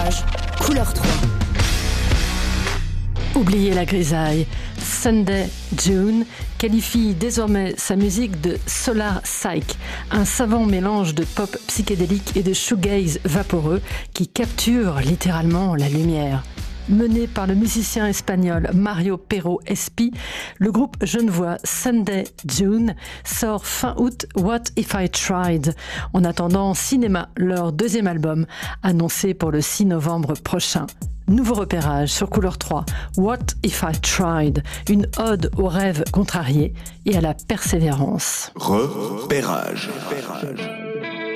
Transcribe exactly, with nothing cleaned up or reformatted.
repérage, couleur trois. Oubliez la grisaille. Sunday June qualifie désormais sa musique de Solar Psych, un savant mélange de pop psychédélique et de shoegaze vaporeux qui capture littéralement la lumière. Mené par le musicien espagnol Mario Pero Espi, le groupe genevois Sunday June sort fin août What If I Tried, en attendant Cinéma, leur deuxième album, annoncé pour le six novembre prochain. Nouveau repérage sur Couleur trois, What If I Tried, une ode aux rêves contrariés et à la persévérance. Repérage. Repérage.